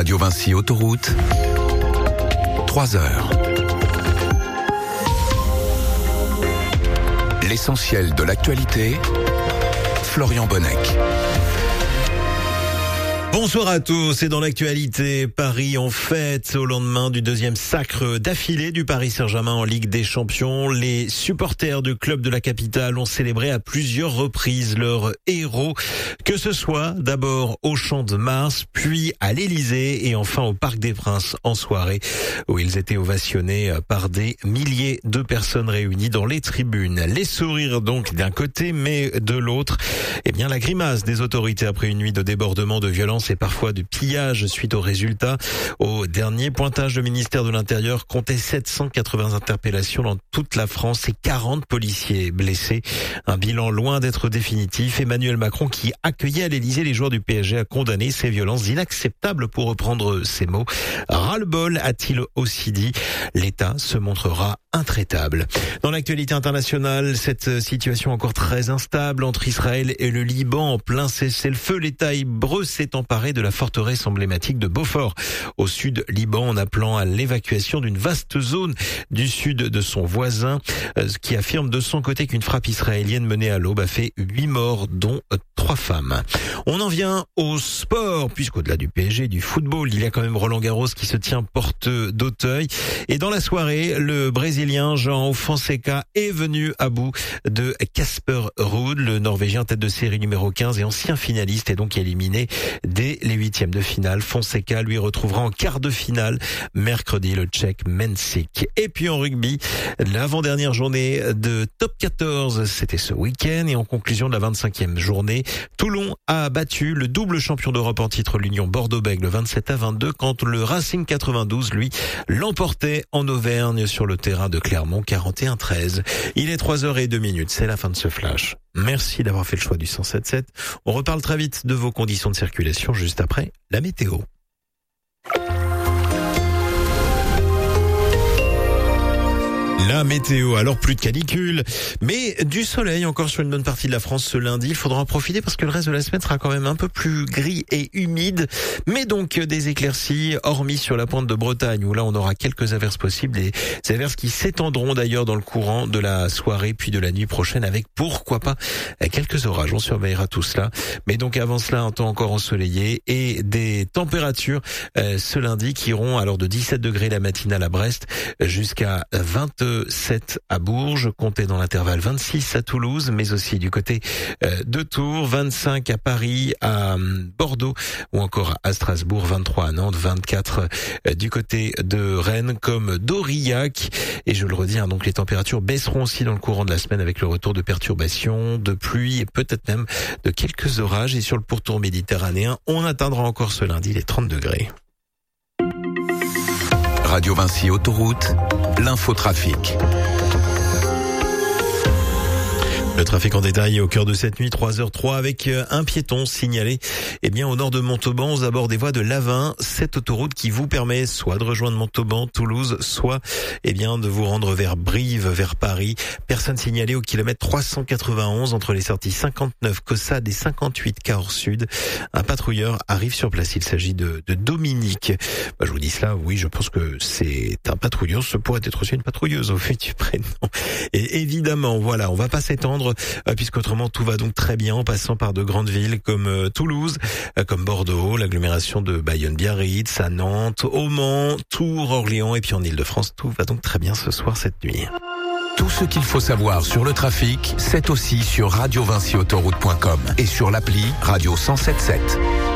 Radio Vinci Autoroute, 3 heures. L'essentiel de l'actualité, Florian Bonnec. Bonsoir à tous, et dans l'actualité, Paris en fête au lendemain du deuxième sacre d'affilée du Paris Saint-Germain en Ligue des Champions. Les supporters du club de la capitale ont célébré à plusieurs reprises leur héros, que ce soit d'abord au Champ de Mars, puis à l'Élysée et enfin au Parc des Princes en soirée, où ils étaient ovationnés par des milliers de personnes réunies dans les tribunes. Les sourires donc d'un côté, mais de l'autre, la grimace des autorités après une nuit de débordement, de violence et parfois de pillage suite aux résultats. Au dernier pointage, le ministère de l'Intérieur comptait 780 interpellations dans toute la France et 40 policiers blessés. Un bilan loin d'être définitif. Emmanuel Macron, qui accueillait à l'Élysée les joueurs du PSG, a condamné ces violences inacceptables, pour reprendre ses mots. Ras-le-bol, a-t-il aussi dit. L'État se montrera intraitable. Dans l'actualité internationale, cette situation encore très instable entre Israël et le Liban en plein cessez-le-feu. L'État hébreu s'est emparé de la forteresse emblématique de Beaufort au sud Liban, en appelant à l'évacuation d'une vaste zone du sud de son voisin, qui affirme de son côté qu'une frappe israélienne menée à l'aube a fait 8 morts, dont 3 femmes. On en vient au sport, puisqu'au-delà du PSG, du football, il y a quand même Roland Garros qui se tient porte d'Auteuil. Et dans la soirée, le Brésilien João Fonseca est venu à bout de Casper Ruud, le Norvégien tête de série numéro 15 et ancien finaliste, est donc éliminé dès les 8e de finale. Fonseca lui retrouvera en quart de finale mercredi le Tchèque Mensik. Et puis en rugby, l'avant-dernière journée de top 14, c'était ce week-end, et en conclusion de la 25e journée, Toulon a battu le double champion d'Europe en titre, l'Union Bordeaux-Bègles, 27-22, quand le Racing 92, lui, l'emportait en Auvergne sur le terrain de Clermont, 41-13. Il est 3h02, c'est la fin de ce flash. Merci d'avoir fait le choix du 107.7. On reparle très vite de vos conditions de circulation juste après la météo. La météo, alors plus de canicule, mais du soleil encore sur une bonne partie de la France ce lundi. Il faudra en profiter parce que le reste de la semaine sera quand même un peu plus gris et humide. Mais donc des éclaircies, hormis sur la pointe de Bretagne, où là on aura quelques averses possibles. Des averses qui s'étendront d'ailleurs dans le courant de la soirée puis de la nuit prochaine, avec pourquoi pas quelques orages. On surveillera tout cela. Mais donc avant cela, un temps encore ensoleillé et des températures ce lundi qui iront alors de 17 degrés la matinale à Brest jusqu'à 27 à Bourges, comptez dans l'intervalle 26 à Toulouse, mais aussi du côté de Tours, 25 à Paris, à Bordeaux ou encore à Strasbourg, 23 à Nantes, 24 du côté de Rennes comme d'Aurillac. Et je le redis, donc les températures baisseront aussi dans le courant de la semaine avec le retour de perturbations, de pluie et peut-être même de quelques orages. Et sur le pourtour méditerranéen, on atteindra encore ce lundi les 30 degrés. Radio Vinci Autoroute, l'infotrafic. Le trafic en détail au cœur de cette nuit, 3h03, avec un piéton signalé au nord de Montauban, aux abords des voies de l'A20, cette autoroute qui vous permet soit de rejoindre Montauban, Toulouse, soit de vous rendre vers Brive, vers Paris. Personne signalée au kilomètre 391 entre les sorties 59 Caussade et 58 Cahors Sud. Un patrouilleur arrive sur place, il s'agit de Dominique. Je vous dis cela, oui, je pense que c'est un patrouilleur, ce pourrait être aussi une patrouilleuse au fait du prénom. Et évidemment, voilà, on va pas s'étendre, puisqu'autrement tout va donc très bien en passant par de grandes villes comme Toulouse, comme Bordeaux, l'agglomération de Bayonne-Biarritz, à Nantes, au Mans, Tours, Orléans et puis en Ile-de-France. Tout va donc très bien ce soir, cette nuit. Tout ce qu'il faut savoir sur le trafic, c'est aussi sur radiovinciautoroute.com et sur l'appli Radio 107.7.